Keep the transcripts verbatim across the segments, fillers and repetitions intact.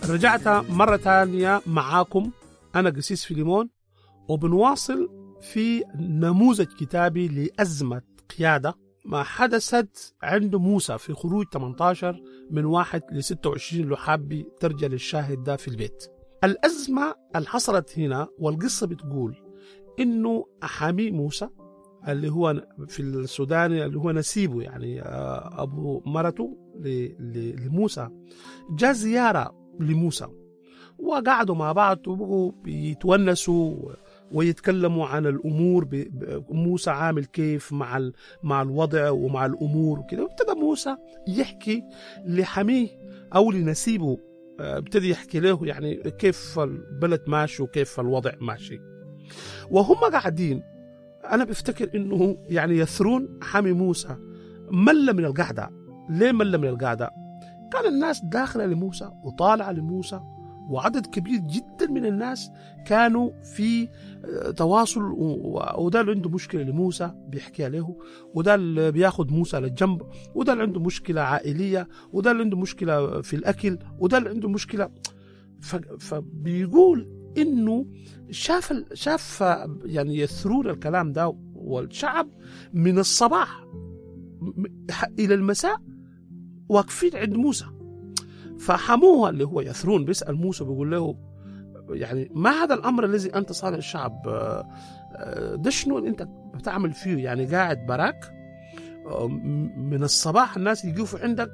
رجعت مرة ثانية معاكم أنا قسيس فيليمون، وبنواصل في نموذج كتابي لأزمة قيادة ما حدثت عند موسى في خروج ثمانية عشر من واحد ل ستة وعشرين لو حابي ترجع للشاهد ده في البيت. الأزمة اللي حصلت هنا والقصة بتقول إنه أحامي موسى اللي هو في السوداني اللي هو نسيبه يعني أبو مرته لموسى جاء زيارة لموسى وقعدوا مع بعض وبقوا بيتونسوا ويتكلموا عن الأمور موسى عامل كيف مع مع الوضع ومع الأمور وكده. ابتدى موسى يحكي لحميه أو لنسيبه، ابتدى يحكي له يعني كيف البلد ماشي وكيف الوضع ماشي. وهم قاعدين أنا بفتكر إنه يعني يثرون حمي موسى مل من القعدة. ليه مل من القعدة؟ كان الناس داخلة لموسى وطالعة لموسى، وعدد كبير جدا من الناس كانوا في تواصل، وده اللي عنده مشكلة لموسى بيحكيها له، وده اللي بياخد موسى للجنب، وده اللي عنده مشكلة عائلية، وده اللي عنده مشكلة في الأكل، وده اللي عنده مشكلة. فبيقول إنه شاف شاف يعني يثرون الكلام ده، والشعب من الصباح إلى المساء واقفين عند موسى. فحموها اللي هو يثرون بيسأل موسى بيقول له يعني ما هذا الأمر الذي أنت صانع الشعب؟ ده شنو أنت بتعمل فيه؟ يعني قاعد براك من الصباح الناس يجوا عندك،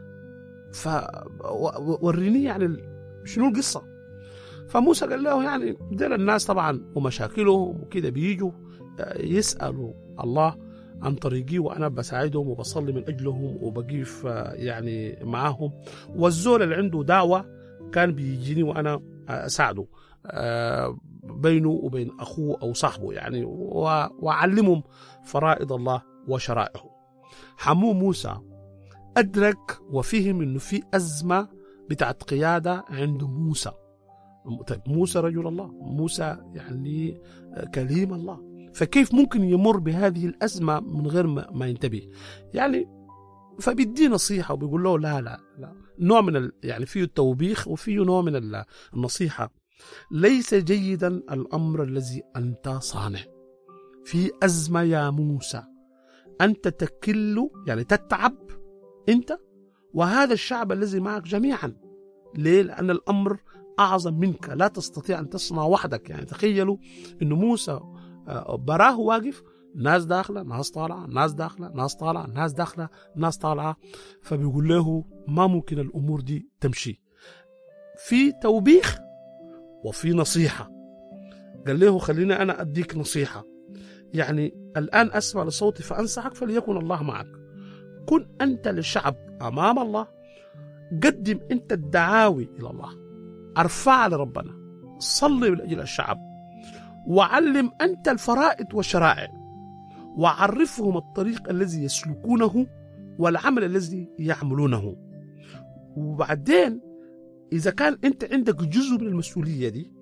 فوريني يعني شنو القصة. فموسى قال له يعني دول الناس طبعا ومشاكلهم وكده بيجوا يسألوا الله عن طريقي، وأنا بساعدهم وبصلي من أجلهم وبقيف يعني معاهم، والزول اللي عنده دعوة كان بيجيني وأنا أساعده بينه وبين أخوه أو صاحبه يعني، وأعلمهم فرائض الله وشرائعه. حمو موسى أدرك وفهم إنه في أزمة بتاعت قيادة عند موسى. طيب موسى رجل الله، موسى يعني كليم الله، فكيف ممكن يمر بهذه الأزمة من غير ما ينتبه يعني؟ فبيدي نصيحة وبيقول له لا لا لا نوع من ال... يعني فيه التوبيخ وفيه نوع من النصيحة. ليس جيدا الأمر الذي أنت صانع في أزمة يا موسى، أنت تكل يعني تتعب أنت وهذا الشعب الذي معك جميعا. ليه؟ لأن الأمر أعظم منك، لا تستطيع أن تصنع وحدك. يعني تخيلوا أن موسى براه واقف، ناس داخلة ناس طالعة، ناس داخلة ناس طالعة، ناس داخلة ناس طالعة، فبيقول له ما ممكن الأمور دي تمشي. في توبيخ وفي نصيحة. قال له خلينا أنا أديك نصيحة، يعني الآن أسمع لصوتي فأنصحك فليكن الله معك. كن أنت للشعب أمام الله، قدم أنت الدعاوي إلى الله، ارفع لربنا، صلي من أجل الشعب، وعلم أنت الفرائض والشرائع، وعرفهم الطريق الذي يسلكونه والعمل الذي يعملونه. وبعدين إذا كان أنت عندك جزء من المسؤولية دي